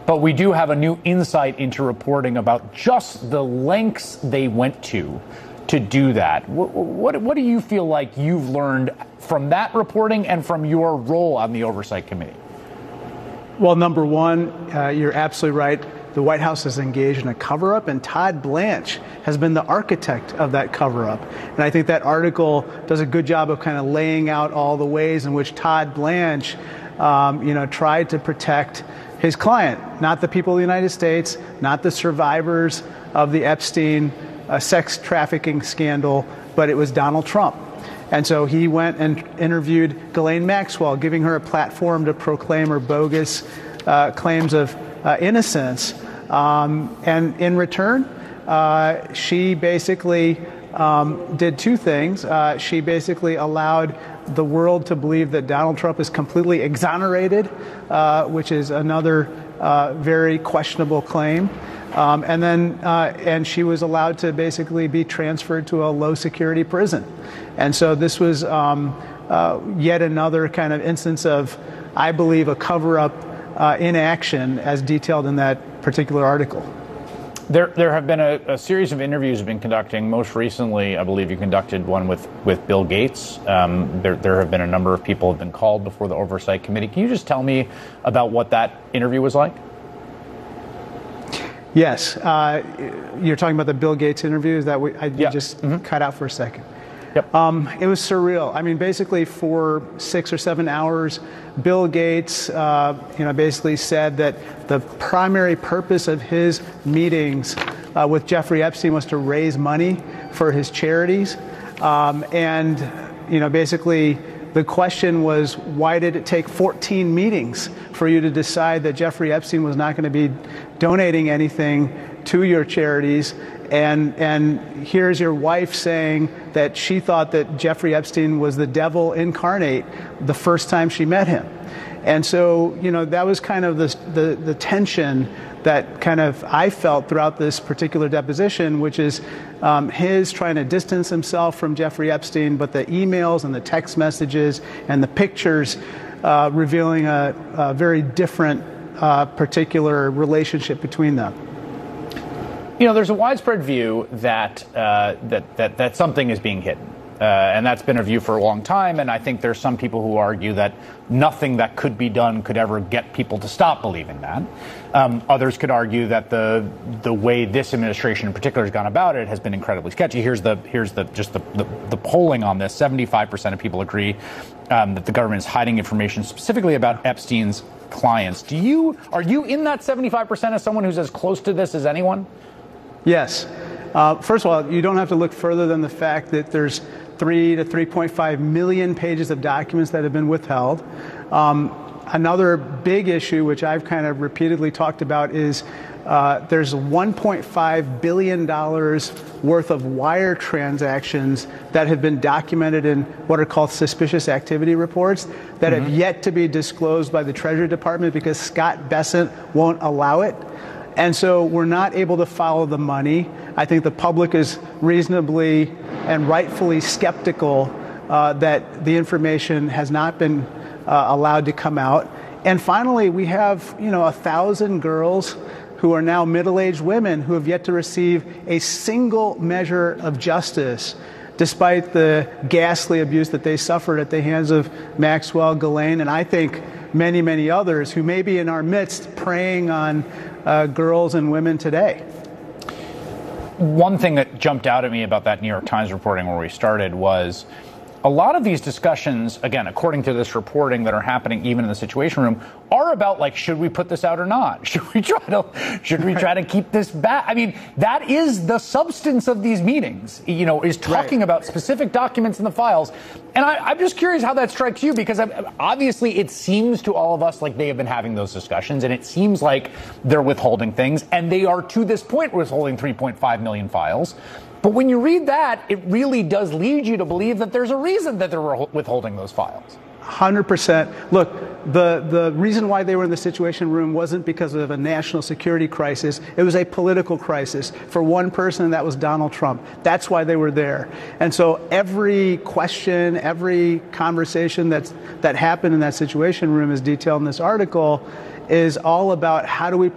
but we do have a new insight into reporting about just the lengths they went to do that. What do you feel like you've learned from that reporting and from your role on the Oversight Committee? Well, number one, you're absolutely right. The White House is engaged in a cover-up, and Todd Blanche has been the architect of that cover-up. And I think that article does a good job of kind of laying out all the ways in which Todd Blanche, tried to protect his client, not the people of the United States, not the survivors of the Epstein sex trafficking scandal, but it was Donald Trump. And so he went and interviewed Ghislaine Maxwell, giving her a platform to proclaim her bogus claims of innocence. And in return, she basically did two things. She basically allowed the world to believe that Donald Trump is completely exonerated, which is another very questionable claim. And she was allowed to basically be transferred to a low security prison. And so this was yet another kind of instance of, I believe, a cover-up in action as detailed in that particular article. There have been a series of interviews you've been conducting. Most recently, I believe you conducted one with Bill Gates. There have been a number of people who have been called before the Oversight Committee. Can you just tell me about what that interview was like? Yes. You're talking about the Bill Gates interview? Is that what you just cut out for a second? Yep. It was surreal. I mean, basically for 6 or 7 hours, Bill Gates, basically said that the primary purpose of his meetings with Jeffrey Epstein was to raise money for his charities. Basically the question was, why did it take 14 meetings for you to decide that Jeffrey Epstein was not going to be donating anything to your charities? And here's your wife saying that she thought that Jeffrey Epstein was the devil incarnate the first time she met him. And so, that was kind of the tension that kind of I felt throughout this particular deposition, which is his trying to distance himself from Jeffrey Epstein, but the emails and the text messages and the pictures revealing a very different particular relationship between them. There's a widespread view that that something is being hidden. And that's been a view for a long time. And I think there's some people who argue that nothing that could be done could ever get people to stop believing that. Others could argue that the way this administration in particular has gone about it has been incredibly sketchy. Here's the polling on this. 75% of people agree that the government is hiding information specifically about Epstein's clients. Are you in that 75% as someone who's as close to this as anyone? Yes. First of all, you don't have to look further than the fact that there's 3 to 3.5 million pages of documents that have been withheld. Another big issue, which I've kind of repeatedly talked about, is there's $1.5 billion worth of wire transactions that have been documented in what are called suspicious activity reports that have yet to be disclosed by the Treasury Department because Scott Bessent won't allow it. And so we're not able to follow the money. I think the public is reasonably and rightfully skeptical that the information has not been allowed to come out. And finally, we have 1,000 girls who are now middle-aged women who have yet to receive a single measure of justice, despite the ghastly abuse that they suffered at the hands of Maxwell, Ghislaine, and I think many, many others who may be in our midst preying on girls and women today. One thing that jumped out at me about that New York Times reporting where we started was a lot of these discussions, again, according to this reporting that are happening even in the Situation Room, are about, like, should we put this out or not? Should we try to keep this back? I mean, that is the substance of these meetings, is talking about specific documents in the files. And I'm just curious how that strikes you, because obviously it seems to all of us like they have been having those discussions, and it seems like they're withholding things, and they are to this point withholding 3.5 million files. But when you read that, it really does lead you to believe that there's a reason that they're withholding those files. 100%. Look, the reason why they were in the Situation Room wasn't because of a national security crisis. It was a political crisis for one person, and that was Donald Trump. That's why they were there. And so every question, every conversation that happened in that Situation Room, as detailed in this article, is all about how do we